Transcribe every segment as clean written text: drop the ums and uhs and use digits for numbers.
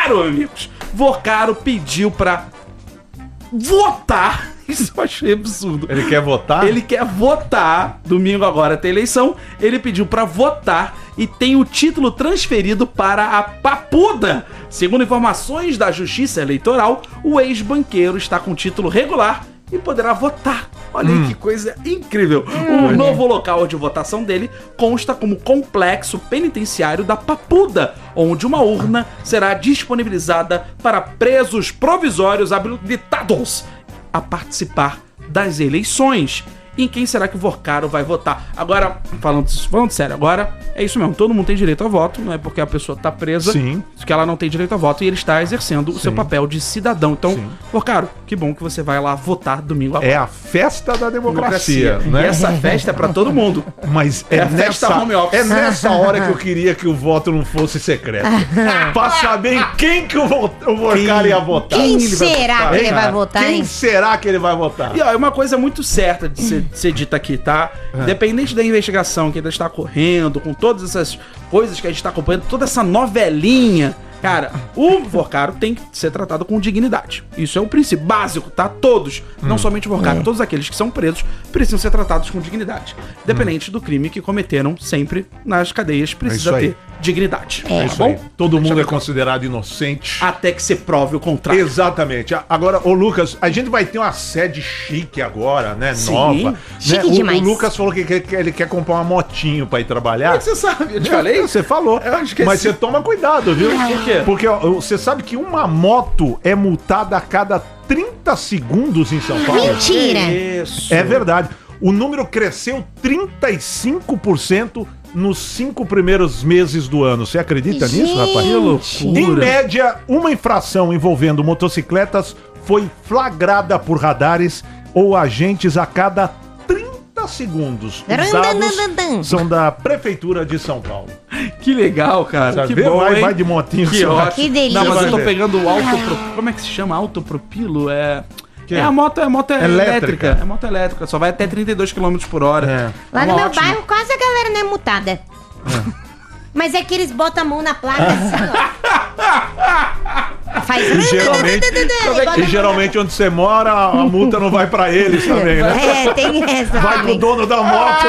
Vocaro, amigos. Vocaro pediu pra votar. Isso eu achei absurdo. Ele quer votar? Ele quer votar. Domingo agora tem eleição. Ele pediu pra votar e tem o título transferido para a Papuda. Segundo informações da Justiça Eleitoral, o ex-banqueiro está com título regular e poderá votar. Olha aí que coisa incrível. O novo local de votação dele consta como complexo penitenciário da Papuda, onde uma urna será disponibilizada para presos provisórios habilitados a participar das eleições. E em quem será que o Vocaro vai votar? Agora, falando sério, agora é isso mesmo, todo mundo tem direito a voto, não é porque a pessoa tá presa que ela não tem direito a voto e ele está exercendo o seu papel de cidadão. Então, Vocaro, que bom que você vai lá votar domingo agora. É a festa da democracia, né? E essa festa é pra todo mundo. Mas é festa home office. É nessa hora que eu queria que o voto não fosse secreto. Pra saber em quem que o Vocaro ia votar. Quem será que ele vai votar, hein? Quem será que ele vai votar? E ó, é uma coisa muito certa de ser dita aqui, tá? Independente da investigação que ainda está correndo, com todas essas coisas que a gente está acompanhando, toda essa novelinha, cara, o Vocaro tem que ser tratado com dignidade. Isso é o princípio básico, tá? Todos, não somente o Vocaro, todos aqueles que são presos precisam ser tratados com dignidade. Independente do crime que cometeram, sempre nas cadeias precisa ter dignidade. É isso aí. Todo mundo é considerado inocente. Até que se prove o contrário. Exatamente. Agora, ô Lucas, a gente vai ter uma sede chique agora, né? Sim. Nova. Chique né? demais. O Lucas falou que ele quer comprar uma motinho pra ir trabalhar. Como é que você sabe? Eu te falei? Você falou. Eu acho que Mas você toma cuidado, viu? Por quê? Porque ó, você sabe que uma moto é multada a cada 30 segundos em São Paulo? Mentira! Isso. É verdade. O número cresceu 35% nos 5 primeiros meses do ano. Você acredita nisso, rapaz? Que loucura. Em média, uma infração envolvendo motocicletas foi flagrada por radares ou agentes a cada 30 segundos. Os dados são da Prefeitura de São Paulo. Que legal, cara. Sabe? Que bom, vai hein? de motinho. Que ótimo. Que delícia. Não, mas eu tô Vai ver. pegando o como é que se chama? Autopropilo? Que A moto é elétrica. Elétrica. É moto elétrica. Só vai até 32 km por hora. É. Lá É no uma meu ótima. bairro quase a galera não é mutada. Mas é que eles botam a mão na placa assim, ó. Faz... E geralmente onde você mora, a multa não vai pra eles também, né? É, tem essa. Vai pro também. dono da moto.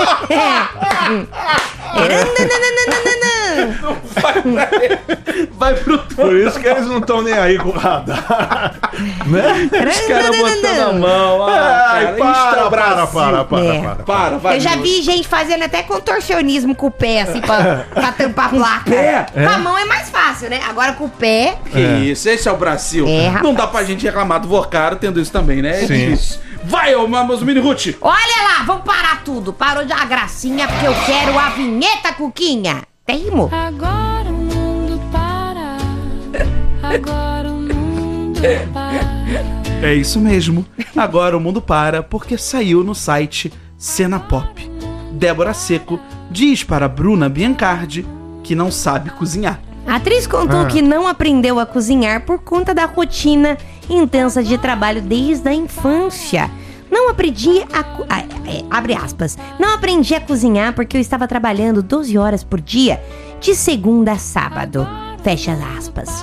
Vai pro Por isso que eles não estão nem aí com o radar. Né? Os caras botando a mão. Ai, Cara, para. vai. Eu já vi gente fazendo até contorcionismo com o pé, assim, pra tampar a placa. pé? Com a mão é mais fácil, né? Agora com o pé. Que isso, esse é o Brasil. É, rapaz. Não dá pra gente reclamar do Vocaro tendo isso também, né? É Sim. difícil. Vai, ô meus mini Ruth. Olha lá, vamos parar tudo. Parou de uma gracinha porque eu quero a vinheta, Cuquinha. Tem rimou? Agora o mundo para. Agora o mundo para. É isso mesmo. Agora o mundo para porque saiu no site Cena Pop. Débora Seco diz para Bruna Biancardi que não sabe cozinhar. A atriz contou que não aprendeu a cozinhar por conta da rotina intensa de trabalho desde a infância. Não aprendi abre aspas. Não aprendi a cozinhar porque eu estava trabalhando 12 horas por dia, de segunda a sábado. Fecha aspas.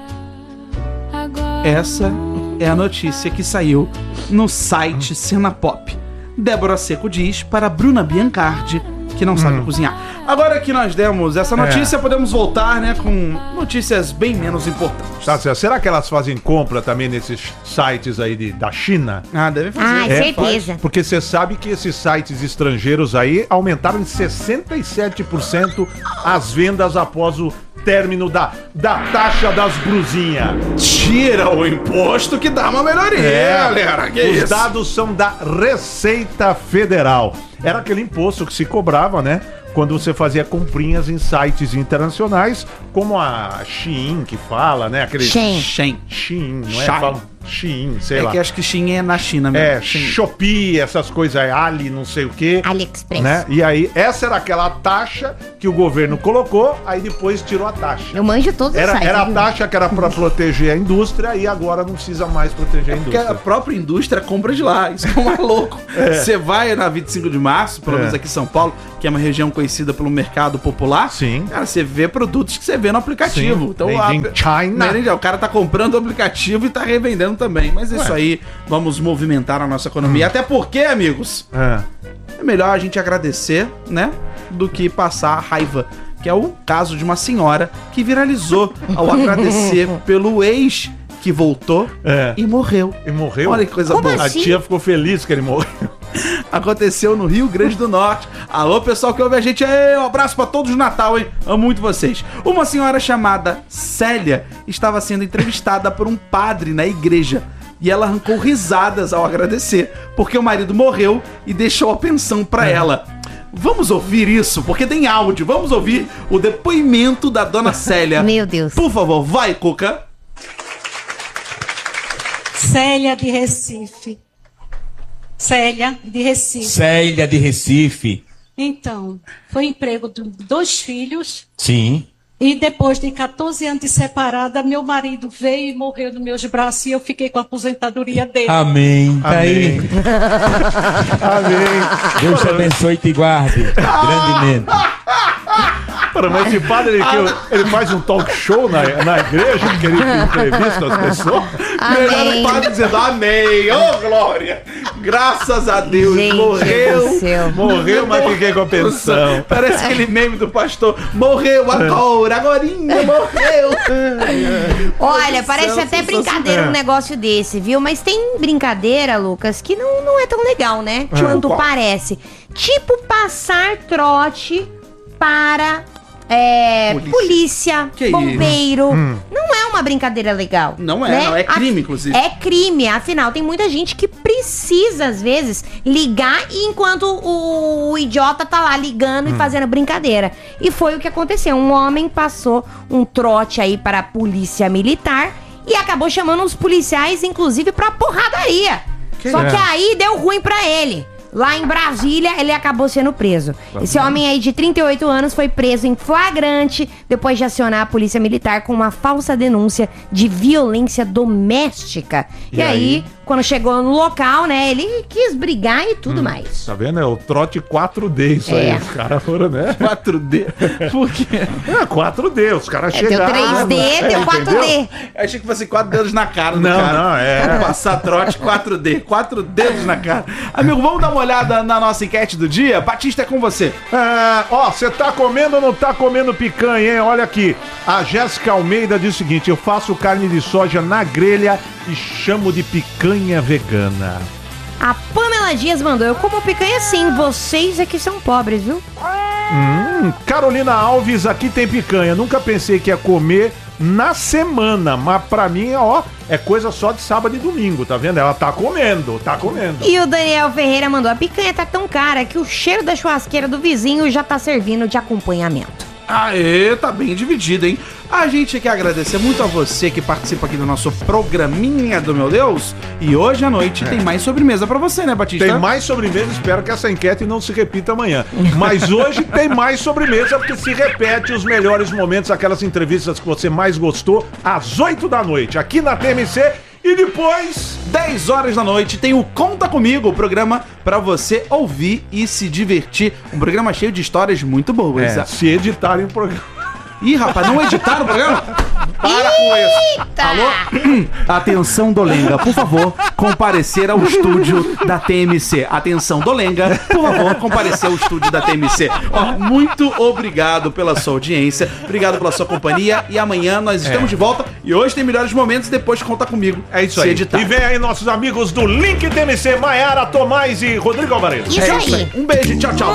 Essa é a notícia que saiu no site Cena Pop. Débora Seco diz para Bruna Biancardi que não sabe cozinhar. Agora que nós demos essa notícia, podemos voltar, né, com notícias bem menos importantes. Tá certo. Será que elas fazem compra também nesses sites aí da China? Ah, deve fazer. Ah, certeza. Porque você sabe que esses sites estrangeiros aí aumentaram em 67% as vendas após o término da taxa das brusinhas. Tira o imposto que dá uma melhoria, galera. Que Os isso? dados são da Receita Federal. Era aquele imposto que se cobrava, né? Quando você fazia comprinhas em sites internacionais, como a Shein, que fala, né? Aquele Shein. Shein. Shein, não é? Shein. Falam Shein, sei lá. É que acho que Shein é na China mesmo. Shopee, essas coisas, Ali, não sei o quê. AliExpress. Né? E aí, essa era aquela taxa que o governo colocou, aí depois tirou a taxa. Eu manjo todos os sites. Era a viu? taxa que era pra proteger a indústria e agora não precisa mais proteger a Porque indústria. a própria indústria compra de lá. Isso é um maluco. Você vai na 25 de março, pelo menos aqui em São Paulo, que é uma região conhecida pelo mercado popular. Sim. Cara, você vê produtos que você vê no aplicativo. Sim. Então, Made in China. O cara tá comprando o aplicativo e tá revendendo também. Mas isso aí, vamos movimentar a nossa economia. Até porque, amigos, é melhor a gente agradecer, né? Do que passar a raiva. Que é o caso de uma senhora que viralizou ao agradecer pelo ex que voltou e morreu. E morreu? Olha que coisa Como boa. assim? A tia ficou feliz que ele morreu. Aconteceu no Rio Grande do Norte. Alô, pessoal que ouve a gente aí, um abraço pra todos do Natal, hein? Amo muito vocês. Uma senhora chamada Célia estava sendo entrevistada por um padre na igreja. E ela arrancou risadas ao agradecer, porque o marido morreu e deixou a pensão pra ela. Vamos ouvir isso, porque tem áudio. Vamos ouvir o depoimento da dona Célia. Meu Deus. Por favor, vai, Cuca. Célia de Recife. Célia de Recife. Célia de Recife. Então, foi emprego de 2 filhos. Sim. E depois de 14 anos de separada, meu marido veio e morreu nos meus braços e eu fiquei com a aposentadoria dele. Amém. Tá aí. Amém. Deus te abençoe e te guarde grandemente. Mas esse padre, ele faz um talk show na igreja, que ele entrevista as pessoas. Melhor o padre dizendo amém. Ô, glória. Graças a Deus. Gente Morreu. do céu. Morreu, mas fiquei com a pensão. Parece aquele meme do pastor. Morreu agora, agorinha, morreu. Olha, parece até brincadeira um negócio desse, viu? Mas tem brincadeira, Lucas, que não é tão legal, né? Quanto qual? parece. Tipo passar trote para polícia, Que bombeiro. Não é uma brincadeira legal. Não é, né? não. É crime, inclusive. É crime, afinal, tem muita gente que precisa, às vezes, ligar enquanto o idiota tá lá ligando e fazendo brincadeira. E foi o que aconteceu. Um homem passou um trote aí para a polícia militar e acabou chamando os policiais, inclusive, pra porradaria. Só que aí deu ruim pra ele. Lá em Brasília, ele acabou sendo preso. Esse homem aí de 38 anos foi preso em flagrante depois de acionar a polícia militar com uma falsa denúncia de violência doméstica. E aí, quando chegou no local, né, ele quis brigar e tudo mais. Tá vendo? É o trote 4D isso aí. Os caras foram, né? 4D. Por quê? 4D, os caras Deu chegaram. 3D, deu 4D. Eu achei que fosse 4 dedos na cara do Não, cara. não, é. Vamos passar trote 4D. 4 dedos na cara. Amigo, vamos dar uma olhada na nossa enquete do dia? Batista, é com você. Você tá comendo ou não tá comendo picanha, hein? Olha aqui. A Jéssica Almeida diz o seguinte: eu faço carne de soja na grelha e chamo de picanha vegana. A Pamela Dias mandou: eu como picanha sim, vocês é que são pobres, viu? Carolina Alves, aqui tem picanha. Nunca pensei que ia comer na semana, mas pra mim, ó, é coisa só de sábado e domingo, tá vendo? Ela tá comendo, tá comendo. E o Daniel Ferreira mandou: a picanha tá tão cara que o cheiro da churrasqueira do vizinho já tá servindo de acompanhamento. Aê, tá bem dividido, hein? A gente quer agradecer muito a você que participa aqui do nosso programinha do Meu Deus. E hoje à noite tem mais sobremesa pra você, né, Batista? Tem mais sobremesa, espero que essa enquete não se repita amanhã. Mas hoje tem mais sobremesa, porque se repete os melhores momentos, aquelas entrevistas que você mais gostou, às 8 da noite, aqui na TMC. E depois, 10 horas da noite, tem o Conta Comigo, o programa pra você ouvir e se divertir. Um programa cheio de histórias muito boas. se editarem o programa. Ih, rapaz, não editaram o programa? Para com isso. Alô? Atenção, Dolenga, por favor, comparecer ao estúdio da TMC. Atenção, Dolenga, por favor, comparecer ao estúdio da TMC. Ó, muito obrigado pela sua audiência, obrigado pela sua companhia. E amanhã nós estamos de volta. E hoje tem melhores momentos, depois Conta Comigo. É isso se aí. editar. E vem aí nossos amigos do Link TMC, Maiara, Tomás e Rodrigo Alvarez. Isso aí. Um beijo, tchau, tchau.